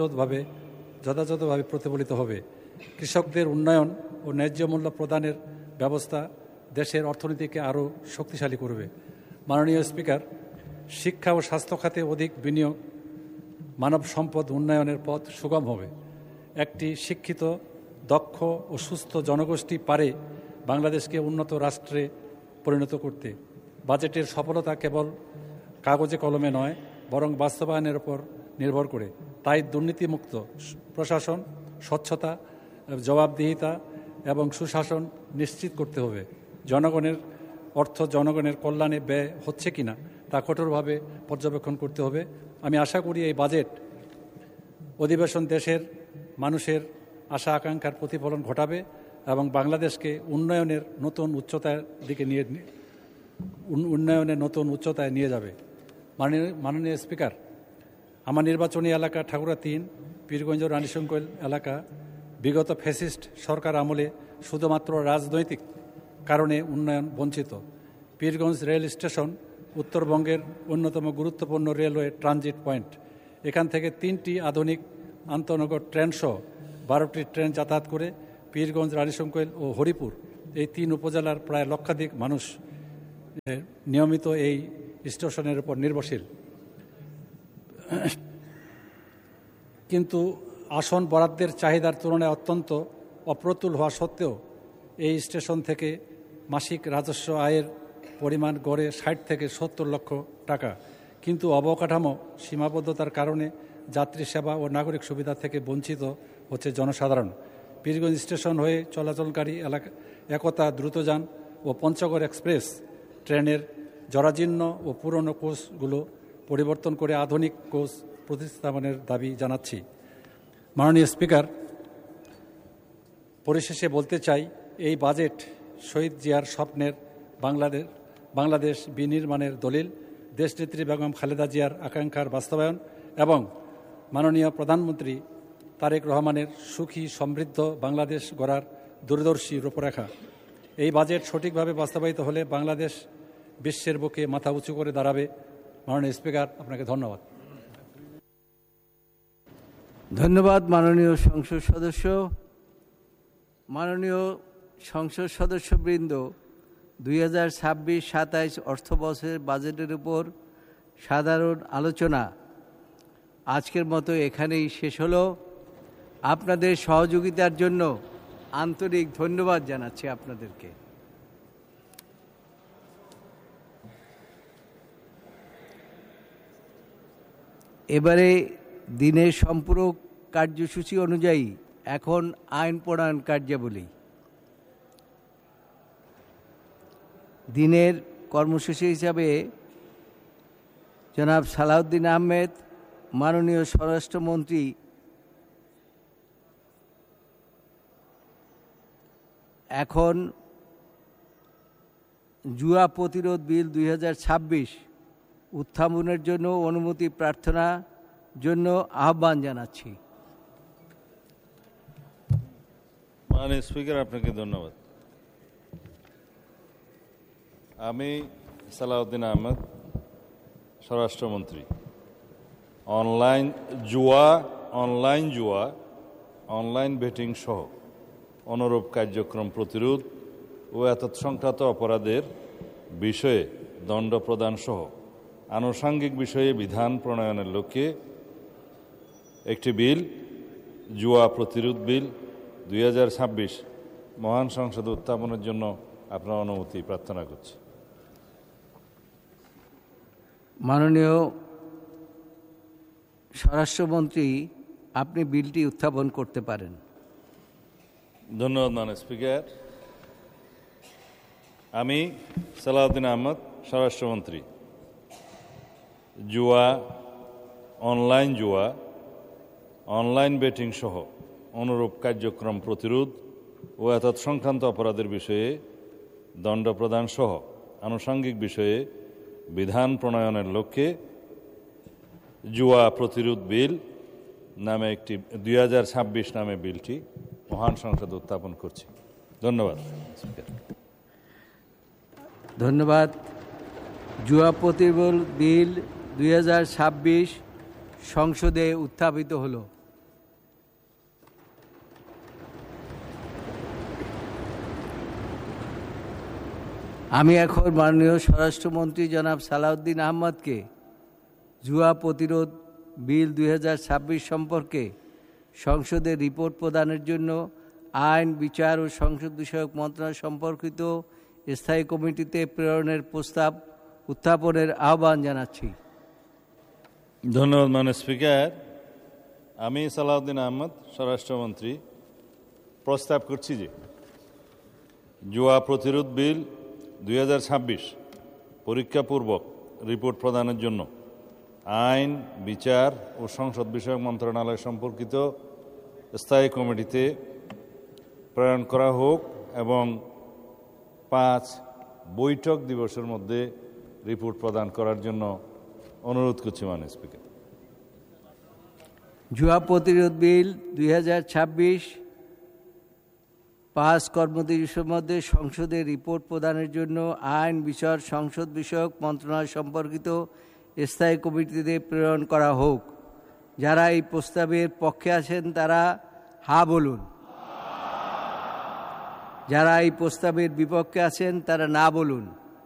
যথাযথভাবে প্রতিফলিত হবে। কৃষকদের উন্নয়ন ও ন্যায্য মূল্য প্রদানের ব্যবস্থা দেশের অর্থনীতিকে আরও শক্তিশালী করবে। মাননীয় স্পিকার, শিক্ষা ও স্বাস্থ্য খাতে অধিক বিনিয়োগ মানব সম্পদ উন্নয়নের পথ সুগম হবে। একটি শিক্ষিত, দক্ষ ও সুস্থ জনগোষ্ঠী পারে বাংলাদেশকে উন্নত রাষ্ট্রে পরিণত করতে। বাজেটের সফলতা কেবল কাগজে কলমে নয়, বরং বাস্তবায়নের উপর নির্ভর করে। তাই দুর্নীতিমুক্ত প্রশাসন, স্বচ্ছতা, জবাবদিহিতা এবং সুশাসন নিশ্চিত করতে হবে। জনগণের অর্থ জনগণের কল্যাণে ব্যয় হচ্ছে কিনা তা কঠোরভাবে পর্যবেক্ষণ করতে হবে। আমি আশা করি এই বাজেট অধিবেশন দেশের মানুষের আশা আকাঙ্ক্ষার প্রতিফলন ঘটাবে এবং বাংলাদেশকে উন্নয়নের নতুন উচ্চতায় নিয়ে যাবে। মাননীয় স্পিকার, আমার নির্বাচনী এলাকা ঠাকুরগাঁ 3 পীরগঞ্জ রানীশংকৈল এলাকা বিগত ফ্যাসিস্ট সরকার আমলে শুধুমাত্র রাজনৈতিক কারণে উন্নয়ন বঞ্চিত। পীরগঞ্জ রেল স্টেশন উত্তরবঙ্গের অন্যতম গুরুত্বপূর্ণ রেলওয়ে ট্রানজিট পয়েন্ট। এখান থেকে 3টি আধুনিক আন্তনগর ট্রেন সহ 12টি ট্রেন যাতায়াত করে পীরগঞ্জ, রানীশংকৈল ও হরিপুর এই 3 উপজেলার প্রায় লক্ষাধিক মানুষ নিয়মিত এই স্টেশনের উপর নির্ভরশীল। কিন্তু আসন বরাদ্দের চাহিদার তুলনায় অত্যন্ত অপ্রতুল হওয়া সত্ত্বেও এই স্টেশন থেকে মাসিক রাজস্ব আয়ের পরিমাণ গড়ে 60 থেকে 70 লক্ষ টাকা। কিন্তু অবকাঠামো সীমাবদ্ধতার কারণে যাত্রী সেবা ও নাগরিক সুবিধা থেকে বঞ্চিত হচ্ছে জনসাধারণ। পীরগঞ্জ স্টেশন হয়ে চলাচলকারী একতা দ্রুতযান ও পঞ্চগড় এক্সপ্রেস ট্রেনের জরাজীর্ণ ও পুরনো কোচগুলো পরিবর্তন করে আধুনিক কোচ প্রতিস্থাপনের দাবি জানাচ্ছি। মাননীয় স্পিকার, পরিশেষে বলতে চাই, এই বাজেট শহীদ জিয়ার স্বপ্নের বাংলাদেশ বিনির্মাণের দলিল, দেশনেত্রী বেগম খালেদা জিয়ার আকাঙ্ক্ষার বাস্তবায়ন এবং মাননীয় প্রধানমন্ত্রী তারেক রহমানের সুখী সমৃদ্ধ বাংলাদেশ গড়ার দূরদর্শী রূপরেখা। এই বাজেট সঠিকভাবে বাস্তবায়িত হলে বাংলাদেশ বিশ্বের বুকে মাথা উঁচু করে দাঁড়াবে। মাননীয় স্পিকার, আপনাকে ধন্যবাদ। ধন্যবাদ মাননীয় সংসদ সদস্য। মাননীয় সংসদ সদস্যবৃন্দ, 2026-27 অর্থবছরের বাজেটের উপর সাধারণ আলোচনা আজকের মতো এখানেই শেষ হলো। আপনাদের সহযোগিতার জন্য আন্তরিক ধন্যবাদ জানাচ্ছি আপনাদেরকে। এবারে দিনের সম্পূরক কার্যসূচি অনুযায়ী এখন আইন প্রণয়ন কার্যাবলী। দিনের কর্মসূচি হিসাবে জনাব সালাউদ্দিন আহমেদ, মাননীয় স্বরাষ্ট্রমন্ত্রী, এখন জুয়া প্রতিরোধ বিল 2026 উত্থাপনের জন্য অনুমতি প্রার্থনার জন্য আহ্বান জানাচ্ছি। মাননীয় স্পিকার, আপনাকে ধন্যবাদ। আমি সালাউদ্দিন আহমেদ, স্বরাষ্ট্রমন্ত্রী, অনলাইন জুয়া, অনলাইন বেটিং সহ অনুরূপ কার্যক্রম প্রতিরোধ ও এতৎসংক্রান্ত অপরাধের বিষয়ে দণ্ড প্রদান সহ আনুষঙ্গিক বিষয়ে বিধান প্রণয়নের লক্ষ্যে একটি বিল, জুয়া প্রতিরোধ বিল 2026 মহান সংসদে উত্থাপনের জন্য আপনার অনুমতি প্রার্থনা করছি। মাননীয় স্বরাষ্ট্রমন্ত্রী, আপনি বিলটি উত্থাপন করতে পারেন। ধন্যবাদ মাননীয় স্পিকার। আমি সালাউদ্দিন আহমেদ, স্বরাষ্ট্রমন্ত্রী, জুয়া, অনলাইন বেটিং সহ অনুরূপ কার্যক্রম প্রতিরোধ ও এতৎসংক্রান্ত অপরাধের বিষয়ে দণ্ড প্রদান সহ আনুষঙ্গিক বিষয়ে বিধান প্রণয়নের লক্ষ্যে জুয়া প্রতিরোধ বিল নামে একটি 2026 নামে বিলটি মহান সংসদে উত্থাপন করছি। ধন্যবাদ। ধন্যবাদ। জুয়া প্রতিরোধ বিল 2026 সংসদে উত্থাপিত হলো। আমি এখন মাননীয় স্বরাষ্ট্রমন্ত্রী জনাব সালাউদ্দিন আহমদকে জুয়া প্রতিরোধ বিল 2026 সম্পর্কে সংসদে রিপোর্ট প্রদানের জন্য আইন, বিচার ও সংসদ বিষয়ক মন্ত্রণালয় সম্পর্কিত স্থায়ী কমিটিতে প্রেরণের প্রস্তাব উত্থাপনের আহ্বান জানাচ্ছি। ধন্যবাদ মাননীয় স্পিকার। আমি সালাউদ্দিন আহমদ, স্বরাষ্ট্রমন্ত্রী, প্রস্তাব করছি যে জুয়া প্রতিরোধ বিল 2026 পরীক্ষাপূর্বক রিপোর্ট প্রদানের জন্য আইন, বিচার ও সংসদ বিষয়ক মন্ত্রণালয় সম্পর্কিত স্থায়ী কমিটিতে প্রেরণ করা হোক এবং 5 বৈঠক দিবসের মধ্যে রিপোর্ট প্রদান করার জন্য অনুরোধ করছি মাননীয় স্পিকার। জুয়া প্রতিরোধ বিল 2026 5 কর্মদিবসের মধ্যে সংসদে রিপোর্ট প্রদানের জন্য আইন, বিচার, সংসদ বিষয়ক মন্ত্রণালয় সম্পর্কিত স্থায়ী কমিটিতে প্রেরণ করা হোক যারা এই প্রস্তাবের পক্ষে আছেন তারা হা বলুন, যারা এই প্রস্তাবের বিপক্ষে আছেন তারা না বলুন।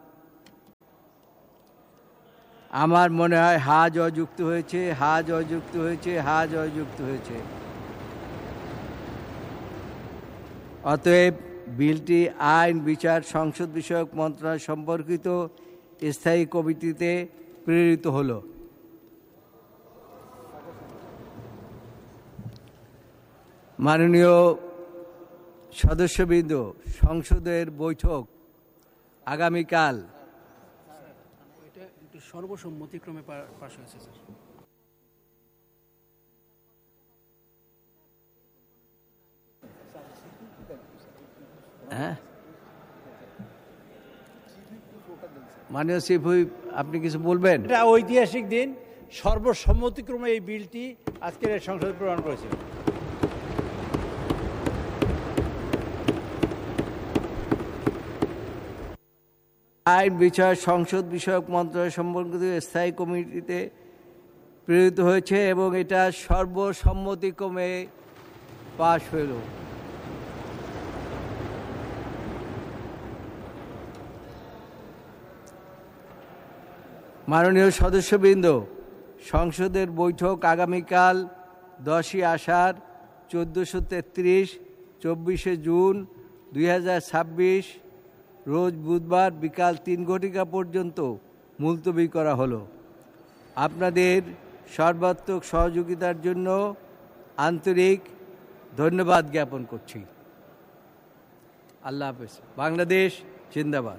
আমার মনে হয় হা জয়যুক্ত হয়েছে, হা জয়যুক্ত হয়েছে, হা জয়যুক্ত হয়েছে। অতএব বিলটি আইন, বিচার, সংসদ বিষয়ক মন্ত্রণালয় সম্পর্কিত স্থায়ী কমিটিতে প্রেরিত হল। মাননীয় সদস্যবৃন্দ, সংসদের বৈঠক আগামীকাল সর্বসম্মতিক্রমে পাশ হয়েছে স্যার। হ্যাঁ, মাননীয় চিফ হুইপ, আপনি কিছু বলবেন? এটা ঐতিহাসিক দিন, সর্বসম্মতিক্রমে এই বিলটি আজকের সংসদে প্রণয়ন করেছে। আইন, বিচার, সংসদ বিষয়ক মন্ত্রণালয় সম্পর্কিত স্থায়ী কমিটিতে প্রেরিত হয়েছে এবং এটা সর্বসম্মতিক্রমে পাশ হইল। মাননীয় সদস্যবৃন্দ, সংসদের বৈঠক আগামীকাল 10ই আষাঢ় 1433, 24শে জুন 2026 রোজ বুধবার বিকাল 3 ঘটিকা পর্যন্ত মুলতবি করা হলো। আপনাদের সর্বাত্মক সহযোগিতার জন্য আন্তরিক ধন্যবাদ জ্ঞাপন করছি। আল্লাহ হাফেজ। বাংলাদেশ জিন্দাবাদ।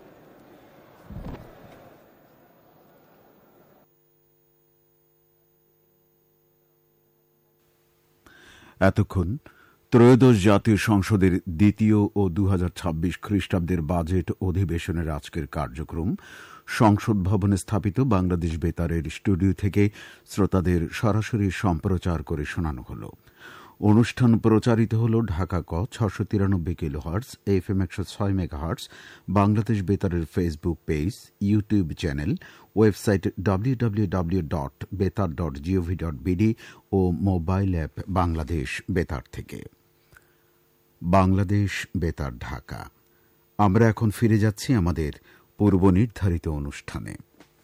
এতক্ষণ ত্রয়োদশ জাতীয় সংসদের দ্বিতীয় ও 2026 খ্রিস্টাব্দের বাজেট অধিবেশনের আজকের কার্যক্রম সংসদ ভবনে স্থাপিত বাংলাদেশ বেতারের স্টুডিও থেকে শ্রোতাদের সরাসরি সম্প্রচার করে শোনানো হল। অনুষ্ঠান প্রচারিত হল ঢাকা ক 693 kilohertz, FM 106 megahertz, Bangladesh বেতারের Facebook page, YouTube channel, website www.betar.gov.bd ও মোবাইল অ্যাপ বাংলাদেশ বেতার থেকে। বাংলাদেশ বেতার ঢাকা। আমরা এখন ফিরে যাচ্ছি আমাদের পূর্ব নির্ধারিত অনুষ্ঠানে।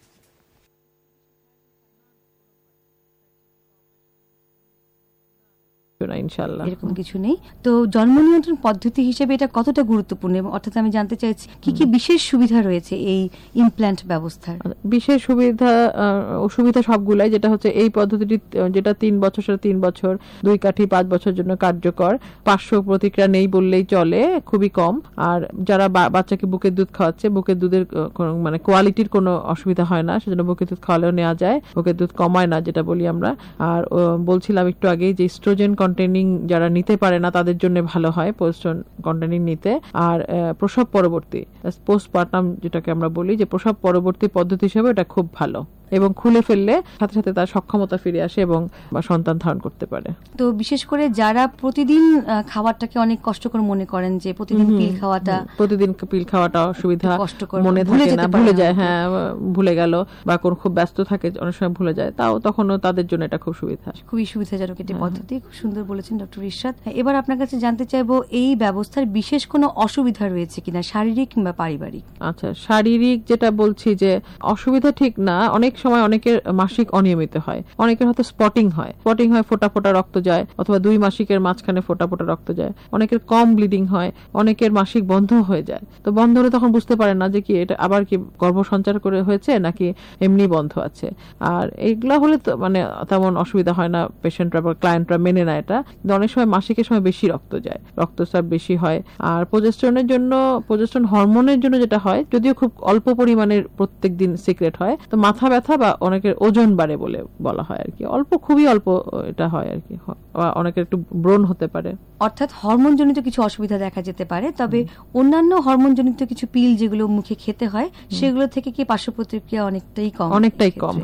ইনশাআল্লাহ এরকম কিছু নেই। তো জন্ম নিয়ন্ত্রণ পদ্ধতি হিসেবে এটা কতটা গুরুত্বপূর্ণ, এবং অর্থাৎ আমি জানতে চাইছি কি কি বিশেষ সুবিধা রয়েছে এই ইমপ্ল্যান্ট ব্যবস্থার? বিশেষ সুবিধা অসুবিধা সবগুলাই, যেটা হচ্ছে এই পদ্ধতিটি যেটা 3 বছর 3 বছর 2 কাঠি 5 বছর জন্য কার্যকর, পার্শ্ব প্রতিক্রিয়া নেই বললেই চলে, খুবই কম। আর যারা বাচ্চাকে বুকের দুধ খাওয়াচ্ছে, বুকের দুধের মানে কোয়ালিটির কোনো অসুবিধা হয় না, সেজন্য বুকের দুধ খাওয়ালেও নেওয়া যায়, বুকের দুধ কমায় না যেটা বলি আমরা। আর বলছিলাম একটু আগেই যে স্ট্রোজেন কন্টেনিং যারা নিতে পারে না তাদের জন্য ভালো হয় পোস্টন কন্টেনিং নিতে। আর প্রসব পরবর্তী পোস্টপার্টাম যেটাকে আমরা বলি, যে প্রসব পরবর্তী পদ্ধতি হিসেবে এটা খুব ভালো, এবং খুলে ফেললে সাথে সাথে তার সক্ষমতা ফিরে আসে এবং সন্তান ধারণ করতে পারে। তো বিশেষ করে যারা প্রতিদিন খাবারটাকে অনেক কষ্টকর মনে করেন, যে প্রতিদিন পিল খাওয়াটা অসুবিধা মনে থাকে না, ভুলে যায়, হ্যাঁ ভুলে গেল, বা কোন খুব ব্যস্ত থাকে অনেক সময় ভুলে যায়, তাও তখনও তাদের জন্য এটা খুব সুবিধা, খুবই সুবিধাজনক একটি পদ্ধতি। খুব সুন্দর বলেছেন ডক্টর ইরশাদ। এবার আপনার কাছে জানতে চাইবো এই ব্যবস্থার বিশেষ কোনো অসুবিধা রয়েছে কিনা, শারীরিক কিংবা পারিবারিক? আচ্ছা, শারীরিক যেটা বলছি যে অসুবিধা ঠিক না, অনেক সময় অনেকের মাসিক অনিয়মিত হয়, অনেকের হয়তো স্পটিং হয়, ফোটা ফোটা রক্ত যায়, অথবা 2 মাসিকের মাঝখানে ফোটা ফোটা রক্ত যায়, অনেকের কম ব্লিডিং হয়, অনেকের মাসিক বন্ধ হয়ে যায়। তো বন্ধ হলে তখন বুঝতে পারে না যে কি এটা আবার কি গর্ভসঞ্চার করে হয়েছে নাকি এমনি বন্ধ আছে। আর এইগুলা হলে তো মানে তেমন অসুবিধা হয় না, পেশেন্টরা বা ক্লায়েন্টরা মেনে নেয় এটা। অনেক সময় মাসিকের সময় বেশি রক্ত যায়, রক্তচাপ বেশি হয়। আর প্রজেস্টেরন হরমোনের জন্য যেটা হয়, যদিও খুব অল্প পরিমাণের প্রত্যেক দিন সিক্রেট হয়, তো মাথা ব্যথা বা অনেকের ওজন বাড়ে বলে বলা হয় আর কি, অল্প খুবই অল্প এটা হয় আর কি, অনেকের একটু ব্রণ হতে পারে। অর্থাৎ হরমোন জনিত কিছু অসুবিধা দেখা যেতে পারে, তবে অন্যান্য হরমোন জনিত কিছু পিল যেগুলো মুখে খেতে হয় সেগুলো থেকে কি পার্শ্ব প্রতিক্রিয়া অনেকটাই কম? অনেকটাই কম, হ্যাঁ।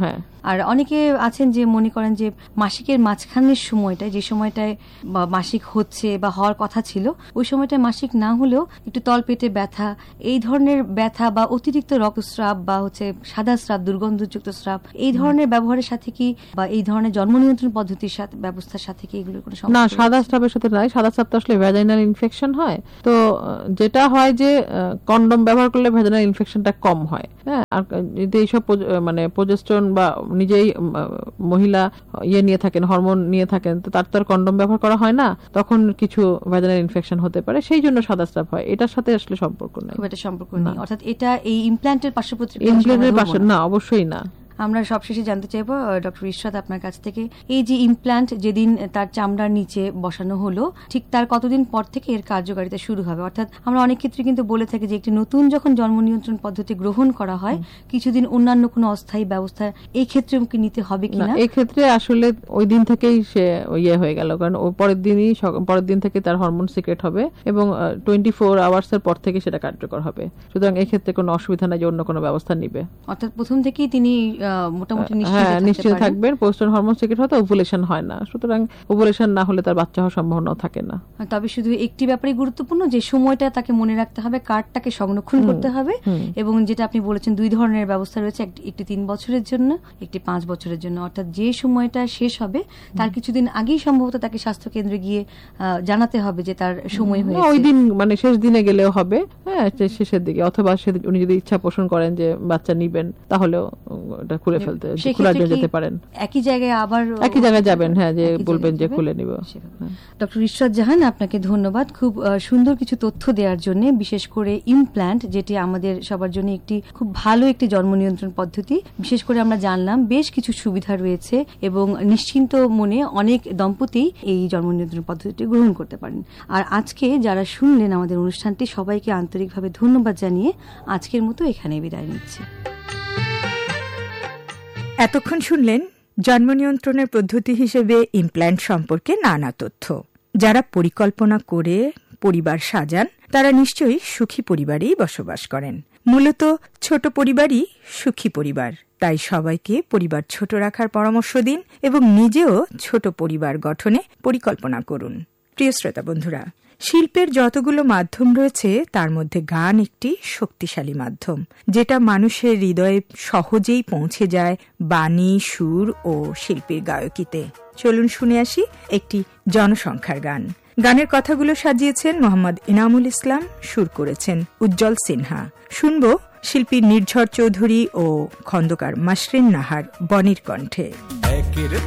আর অনেকে আছেন যে মনে করেন যে মাসিকের মাঝখানের সময়টায়, যে সময়টায় মাসিক হচ্ছে বা হওয়ার কথা ছিল, ওই সময়টায় মাসিক না হলেও একটু তলপেটে ব্যথা, এই ধরনের ব্যথা বা অতিরিক্ত রক্তস্রাব বা হচ্ছে সাদা স্রাব, দুর্গন্ধযুক্ত স্রাব, এই ধরনের ব্যবহারের সাথে কি বা এই ধরনের জন্ম নিয়ন্ত্রণ পদ্ধতির সাথে ব্যবস্থার সাথে কি এগুলোর কোনো সমস্যা? না, সাদা স্রাবের সাথে নাই। সাদা স্রাব তো আসলে ভ্যাজাইনাল ইনফেকশন হয়। তো যেটা হয় যে কন্ডম ব্যবহার করলে ভ্যাজাইনাল ইনফেকশনটা কম হয়। হ্যাঁ, আর যদি এইসব মানে প্রোজেস্টেরন বা নিজেই মহিলা নিয়ে থাকেন, হরমোন নিয়ে থাকেন, তো তার তো আর কন্ডম ব্যবহার করা হয় না, তখন কিছু ভ্যাজাইনাল ইনফেকশন হতে পারে, সেই জন্য সাদা স্রাব হয়। এটার সাথে আসলে সম্পর্ক নেই, খুব একটা সম্পর্ক নেই। অর্থাৎ এটা এই ইমপ্ল্যান্টের পার্শ্বপ্রতিক্রিয়া? ইমপ্ল্যান্টের পাশে না, অবশ্যই না। আমরা সবশেষে জানতে চাইবো ডক্টর ইশরাত আপনার কাছ থেকে, এই যে ইমপ্ল্যান্ট যেদিন তার চামড়ার নিচে বসানো হলো, ঠিক তার কতদিন পর থেকে এর কার্যকারিতা শুরু হবে? অর্থাৎ আমরা অনেক ক্ষেত্রে কিন্তু বলে থাকি যে একটি নতুন যখন জন্ম নিয়ন্ত্রণ পদ্ধতি গ্রহণ করা হয়, কিছুদিন অন্যান্য কোনো অস্থায়ী ব্যবস্থা এই ক্ষেত্রে কি নিতে হবে কিনা? এই ক্ষেত্রে আসলে ওই দিন থেকেই সে হয়ে গেল, কারণ ও পরের দিন থেকে তার হরমোন সিক্রেট হবে এবং 24 আওয়ার্স এর পর থেকে সেটা কার্যকর হবে। সুতরাং এই ক্ষেত্রে কোনো অসুবিধা নাই যে অন্য কোনো ব্যবস্থা নিবে। অর্থাৎ প্রথম থেকেই তিনি মোটামুটি নিশ্চিত থাকবেন। পোস্টন হরমোন সিক্রেট হতে ওভুলেশন হয় না, সুতরাং ওভুলেশন না হলে তার বাচ্চা হওয়ার সম্ভাবনাও থাকে না। তবে শুধু একটি ব্যাপারে গুরুত্বপূর্ণ, যে সময়টা তাকে মনে রাখতে হবে, কার্ডটাকে সংরক্ষণ করতে হবে, এবং যেটা আপনি বলেছেন 2 ধরনের ব্যবস্থা রয়েছে, একটি 3 বছরের জন্য, একটি 5 বছরের জন্য। অর্থাৎ যে সময়টা শেষ হবে তার কিছুদিন আগেই সম্ভবত তাকে স্বাস্থ্য কেন্দ্রে গিয়ে জানাতে হবে যে তার সময় হয়েছে। ওই দিন মানে শেষ দিনে গেলেও হবে, হ্যাঁ, শেষের দিকে, অথবা উনি যদি ইচ্ছা পোষণ করেন যে বাচ্চা নিবেন, তাহলেও এটা খুলে ফেলতে যেতে পারেন। একই জায়গায় যাবেন, হ্যাঁ, যে বলবেন যে খুলে নিব। ডক্টর ইশরাত জাহান, আপনাকে ধন্যবাদ খুব সুন্দর কিছু তথ্য দেওয়ার জন্য। বিশেষ করে ইমপ্ল্যান্ট, যেটি আমাদের সবার জন্য একটি খুব ভালো একটি জন্ম নিয়ন্ত্রণ পদ্ধতি, বিশেষ করে আমরা জানলাম বেশ কিছু সুবিধা রয়েছে এবং নিশ্চিন্ত মনে অনেক দম্পতি এই জন্ম নিয়ন্ত্রণ পদ্ধতিটি গ্রহণ করতে পারেন। আর আজকে যারা শুনলেন আমাদের অনুষ্ঠানটি, সবাইকে আন্তরিকভাবে ধন্যবাদ জানিয়ে আজকের মতো এখানে বিদায় নিচ্ছি। এতক্ষণ শুনলেন জন্ম নিয়ন্ত্রণের পদ্ধতি হিসেবে ইমপ্ল্যান্ট সম্পর্কে নানা তথ্য। যারা পরিকল্পনা করে পরিবার সাজান তারা নিশ্চয়ই সুখী পরিবারেই বসবাস করেন। মূলত ছোট পরিবারই সুখী পরিবার। তাই সবাইকে পরিবার ছোট রাখার পরামর্শ দিন এবং নিজেও ছোট পরিবার গঠনে পরিকল্পনা করুন। প্রিয় শ্রোতা বন্ধুরা, শিল্পের যতগুলো মাধ্যম রয়েছে তার মধ্যে গান একটি শক্তিশালী মাধ্যম, যেটা মানুষের হৃদয়ে সহজেই পৌঁছে যায় বাণী, সুর ও শিল্পীর গায়কিতে। চলুন শুনে আসি একটি জনসংখ্যার গান। গানের কথাগুলো সাজিয়েছেন মোহাম্মদ ইনামুল ইসলাম, সুর করেছেন উজ্জ্বল সিনহা। শুনব শিল্পী নির্ঝর চৌধুরী ও খন্দকার মাসরিন নাহার বনির কণ্ঠে।